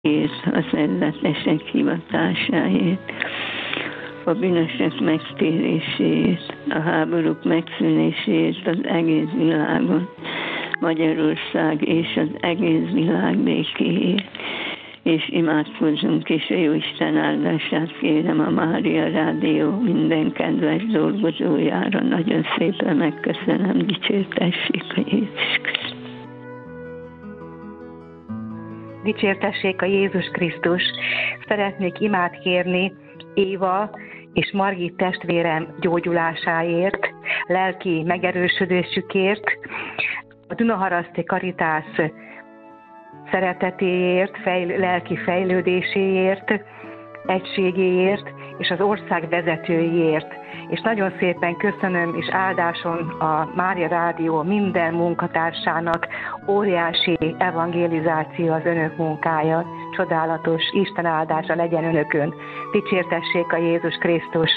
és a szerzetesek hivatásáért, a bűnösök megtéréséért, a háborúk megszűnéséért az egész világon, Magyarország és az egész világ békéért. És imádkozzunk, és a Jóisten áldását kérem a Mária Rádió minden kedves dolgozójára. Nagyon szépen megköszönöm, dicsértessék a Jézus Krisztus. Dicsértessék a Jézus Krisztus. Szeretnék imát kérni Éva és Margit testvérem gyógyulásáért, lelki megerősödésükért, a Dunaharaszti Karitász szeretetéért, lelki fejlődéséért, egységéért és az ország vezetőiért. És nagyon szépen köszönöm és áldáson a Mária Rádió minden munkatársának, óriási evangelizáció az önök munkája, csodálatos, Isten áldása legyen önökön. Dicsértessék a Jézus Krisztus!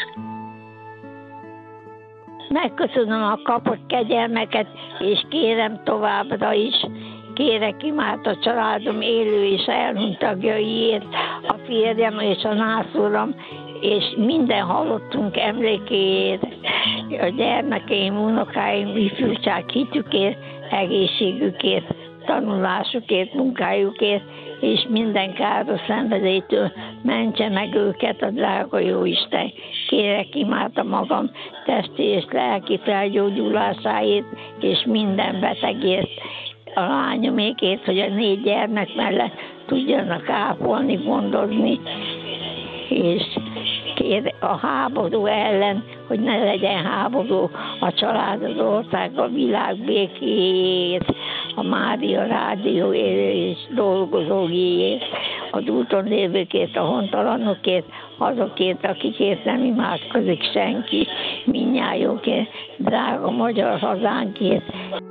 Megköszönöm a kapott kegyelmeket, és kérem továbbra is, kérek imát a családom élő és elhunyt tagjaiért, a férjem és a nászúram, és minden halottunk emlékéért, a gyermekeim, unokáim, ifjúság hitükért, egészségükért, tanulásukért, munkájukért, és minden káros szenvedélytől mentse meg őket a drága Jóisten. Kérek imát a magam testi és lelki felgyógyulásáért, és minden betegért, a lányomékért, hogy a 4 gyermek mellett tudjanak ápolni, gondozni, és kér a háború ellen, hogy ne legyen háború a család, az ország, a világ békéjét, a Mária Rádió és dolgozóiért, az úton lévőkért, a hontalanokért, azokért, akikért nem imádkozik senki, mindnyájukért, drága magyar hazánkért.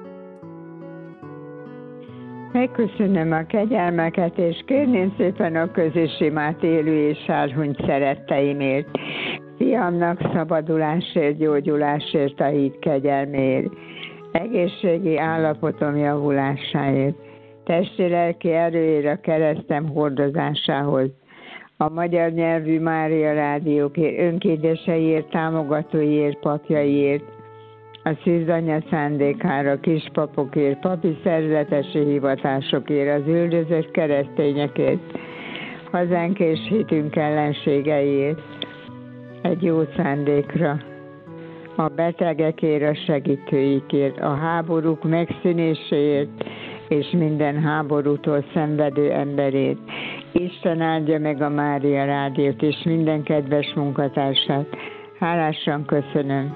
Megköszönöm a kegyelmeket, és kérném szépen a közös imát élő és elhunyt szeretteimért, fiamnak szabadulásért, gyógyulásért, a hit kegyelméért, egészségi állapotom javulásáért, testi-lelki erőért, a keresztem hordozásához, a magyar nyelvű Mária Rádiókért, önkédeseiért, támogatóiért, papjaiért, a szűzanya szándékára, kispapokért, papi szerzetesi hivatásokért, az üldözött keresztényekért, hazánk és hitünk ellenségeiért, egy jó szándékra, a betegekért, a segítőikért, a háborúk megszűnéséért, és minden háborútól szenvedő emberért. Isten áldja meg a Mária Rádiót, és minden kedves munkatársát. Hálásan köszönöm.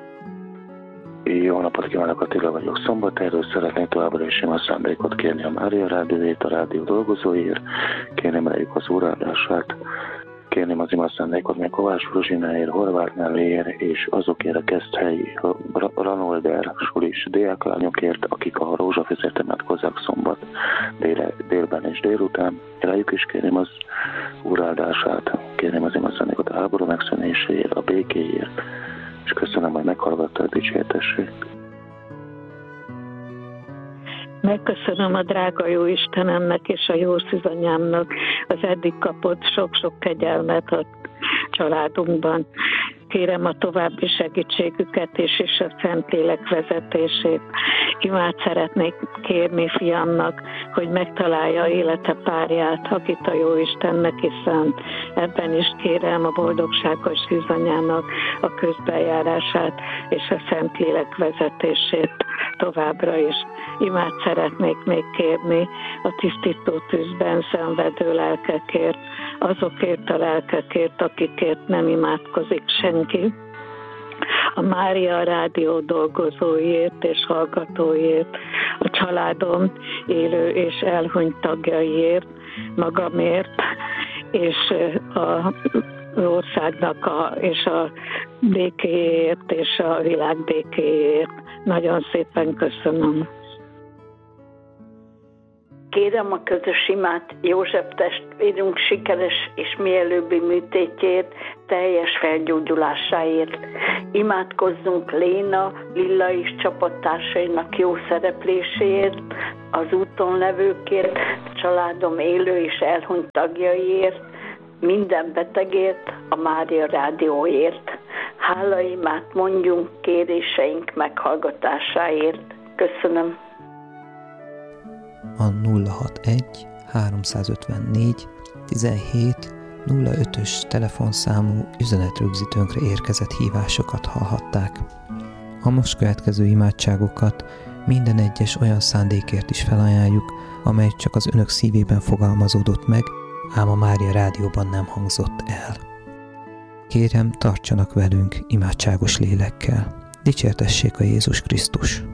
Jó napot kívánok, Attila vagyok Szombathelyről. Szeretnék továbbra is a szándékot kérni a Mária Rádióért, a rádió dolgozóért, kérném rájuk az óráldását, kérném az imaszándékot még Kovács Fruzsináért, Horváth Nelléért, és azokért a Keszthelyi Ranolder sulis diáklányokért, akik a rózsafészért imádkozzák szombat délben és délután. Rájuk is kérném az óráldását, kérném az imaszándékot a háború megszűnéséért, a békéért, és köszönöm, hogy meghallgattál, dicsértessék. Megköszönöm a drága jó Istenemnek és a jó szűzanyámnak az eddig kapott sok-sok kegyelmet a családunkban. Kérem a további segítségüket és a Szentlélek vezetését. Imát szeretnék kérni fiamnak, hogy megtalálja élete párját, akit a jó Isten neki szánt. Ebben is kérem a boldogságos szűzanyának a közbenjárását és a Szentlélek vezetését továbbra is. Imát szeretnék még kérni a tisztító tűzben szenvedő lelkekért, azokért a lelkekért, akikért nem imádkozik senki. A Mária Rádió dolgozóiért és hallgatóiért, a családom élő és elhunyt tagjaiért, magamért, és az országnak és a békéért és a világ békéért. Nagyon szépen köszönöm. Kérem a közös imát József testvérünk sikeres és mielőbbi műtétjét, teljes felgyógyulásáért. Imádkozzunk Léna, Lilla és csapattársainak jó szerepléséért, az úton levőkért, családom élő és elhunyt tagjaiért, minden betegért, a Mária Rádióért. Hálaimát mondjunk kéréseink meghallgatásáért. Köszönöm. A 061 354 17 05-ös telefonszámú üzenetrögzítőnkre érkezett hívásokat hallhatták. A most következő imádságokat minden egyes olyan szándékért is felajánljuk, amely csak az önök szívében fogalmazódott meg, ám a Mária Rádióban nem hangzott el. Kérem, tartsanak velünk imádságos lélekkel. Dicsértessék a Jézus Krisztus!